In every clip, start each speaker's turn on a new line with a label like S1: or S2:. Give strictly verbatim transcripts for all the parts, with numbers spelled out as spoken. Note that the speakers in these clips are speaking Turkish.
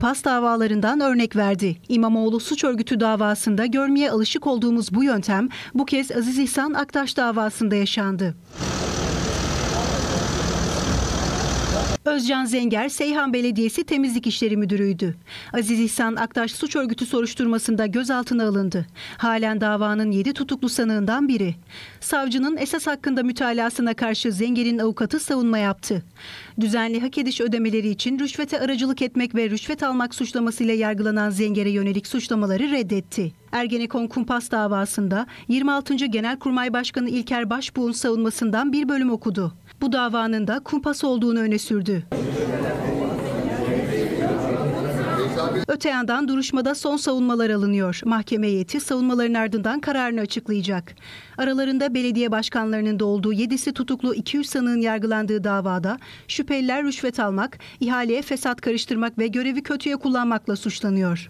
S1: Pas davalarından örnek verdi. İmamoğlu suç örgütü davasında görmeye alışık olduğumuz bu yöntem bu kez Aziz İhsan Aktaş davasında yaşandı. Özcan Zenger, Seyhan Belediyesi Temizlik İşleri Müdürü'ydü. Aziz İhsan Aktaş suç örgütü soruşturmasında gözaltına alındı. Halen davanın yedi tutuklu sanığından biri. Savcının esas hakkında mütalasına karşı Zenger'in avukatı savunma yaptı. Düzenli hak ediş ödemeleri için rüşvete aracılık etmek ve rüşvet almak suçlamasıyla yargılanan Zenger'e yönelik suçlamaları reddetti. Ergenekon kumpas davasında yirmi altıncı Genelkurmay Başkanı İlker Başbuğ'un savunmasından bir bölüm okudu. Bu davanın da kumpas olduğunu öne sürdü. Öte yandan duruşmada son savunmalar alınıyor. Mahkeme heyeti savunmaların ardından kararını açıklayacak. Aralarında belediye başkanlarının da olduğu yedisi tutuklu iki yüz sanığın yargılandığı davada şüpheliler rüşvet almak, ihaleye fesat karıştırmak ve görevi kötüye kullanmakla suçlanıyor.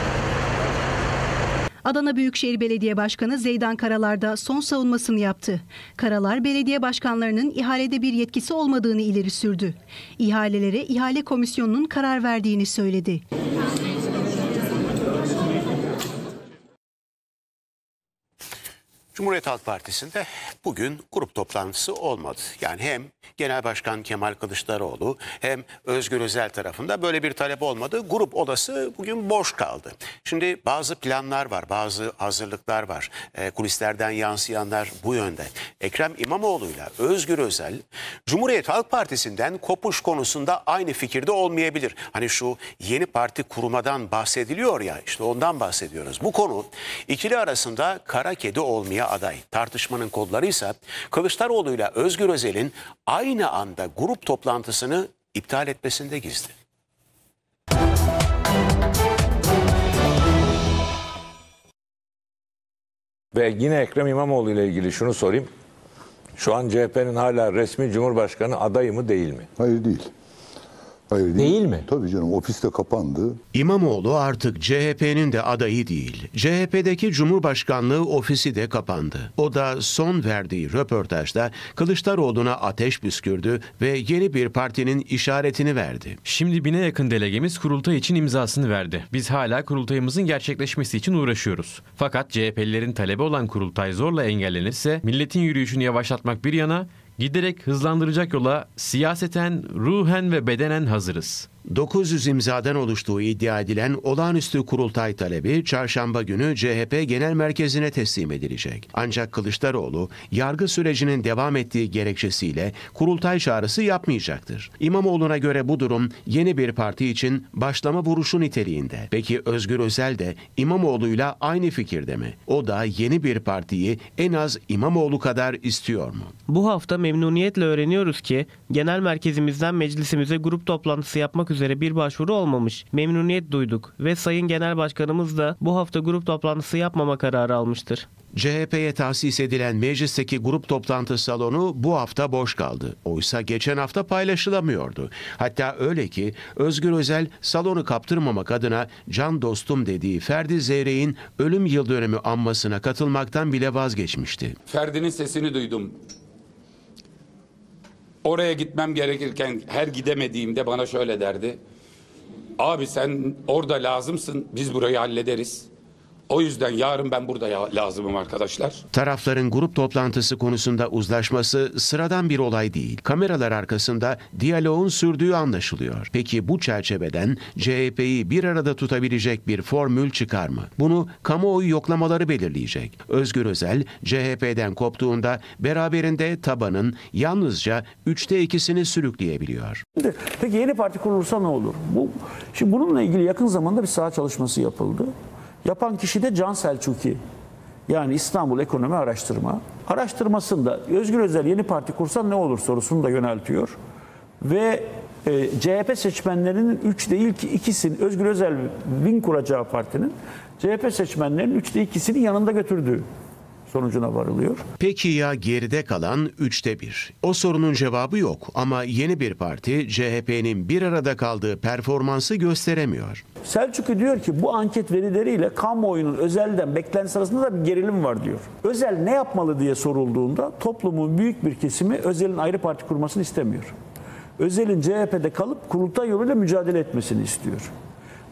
S1: Adana Büyükşehir Belediye Başkanı Zeydan Karalar da son savunmasını yaptı. Karalar, belediye başkanlarının ihalede bir yetkisi olmadığını ileri sürdü. İhalelere ihale komisyonunun karar verdiğini söyledi.
S2: Cumhuriyet Halk Partisi'nde bugün grup toplantısı olmadı. Yani hem Genel Başkan Kemal Kılıçdaroğlu hem Özgür Özel tarafında böyle bir talep olmadı. Grup odası bugün boş kaldı. Şimdi bazı planlar var, bazı hazırlıklar var. E, kulislerden yansıyanlar bu yönde. Ekrem İmamoğlu'yla Özgür Özel Cumhuriyet Halk Partisi'nden kopuş konusunda aynı fikirde olmayabilir. Hani şu yeni parti kurmadan bahsediliyor ya, işte ondan bahsediyoruz. Bu konu ikili arasında kara kedi olmaya aday. Tartışmanın kodları ise Kılıçdaroğlu ile Özgür Özel'in aynı anda grup toplantısını iptal etmesinde gizli.
S3: Ve yine Ekrem İmamoğlu ile ilgili şunu sorayım. Şu an C H P'nin hala resmi Cumhurbaşkanı adayı mı değil mi?
S4: Hayır değil. Hayır değil.
S5: Değil mi?
S4: Tabii canım, ofis de kapandı.
S2: İmamoğlu artık C H P'nin de adayı değil. C H P'deki Cumhurbaşkanlığı ofisi de kapandı. O da son verdiği röportajda Kılıçdaroğlu'na ateş püskürdü ve yeni bir partinin işaretini verdi.
S5: Şimdi bine yakın delegemiz kurultay için imzasını verdi. Biz hala kurultayımızın gerçekleşmesi için uğraşıyoruz. Fakat C H P'lilerin talebi olan kurultay zorla engellenirse milletin yürüyüşünü yavaşlatmak bir yana, giderek hızlandıracak yola siyaseten, ruhen ve bedenen hazırız.
S2: dokuz yüz imzadan oluştuğu iddia edilen olağanüstü kurultay talebi çarşamba günü C H P Genel Merkezi'ne teslim edilecek. Ancak Kılıçdaroğlu yargı sürecinin devam ettiği gerekçesiyle kurultay çağrısı yapmayacaktır. İmamoğlu'na göre bu durum yeni bir parti için başlama vuruşu niteliğinde. Peki Özgür Özel de İmamoğlu'yla aynı fikirde mi? O da yeni bir partiyi en az İmamoğlu kadar istiyor mu?
S6: Bu hafta memnuniyetle öğreniyoruz ki genel merkezimizden meclisimize grup toplantısı yapmak üzere bir başvuru olmamış. Memnuniyet duyduk ve Sayın Genel Başkanımız da bu hafta grup toplantısı yapmama kararı almıştır.
S2: C H P'ye tahsis edilen meclisteki grup toplantı salonu bu hafta boş kaldı. Oysa geçen hafta paylaşılamıyordu. Hatta öyle ki Özgür Özel salonu kaptırmamak adına can dostum dediği Ferdi Zeyrek'in ölüm yıl dönümü anmasına katılmaktan bile vazgeçmişti.
S7: Ferdi'nin sesini duydum. Oraya gitmem gerekirken her gidemediğimde bana şöyle derdi. Abi sen orada lazımsın, biz burayı hallederiz. O yüzden yarın ben burada lazımım arkadaşlar.
S2: Tarafların grup toplantısı konusunda uzlaşması sıradan bir olay değil. Kameralar arkasında diyaloğun sürdüğü anlaşılıyor. Peki bu çerçeveden C H P'yi bir arada tutabilecek bir formül çıkar mı? Bunu kamuoyu yoklamaları belirleyecek. Özgür Özel C H P'den koptuğunda beraberinde tabanın yalnızca üçte ikisini sürükleyebiliyor.
S8: Peki yeni parti kurulursa ne olur? Bu, şimdi bununla ilgili yakın zamanda bir saha çalışması yapıldı. Yapan kişi de Can Selçuki. Yani İstanbul Ekonomi Araştırma. Araştırmasında Özgür Özel yeni parti kursa ne olur sorusunu da yöneltiyor. Ve e, C H P seçmenlerinin üç değil ki ikisini, Özgür Özel'in kuracağı partinin C H P seçmenlerinin üçte ikisini yanında götürdüğü sonucuna varılıyor.
S2: Peki ya geride kalan üçte bir? O sorunun cevabı yok ama yeni bir parti C H P'nin bir arada kaldığı performansı gösteremiyor.
S8: Selçuklu diyor ki bu anket verileriyle kamuoyunun Özel'den beklentisi arasında da bir gerilim var diyor. Özel ne yapmalı diye sorulduğunda toplumun büyük bir kesimi Özel'in ayrı parti kurmasını istemiyor. Özel'in C H P'de kalıp kurultay yoluyla mücadele etmesini istiyor.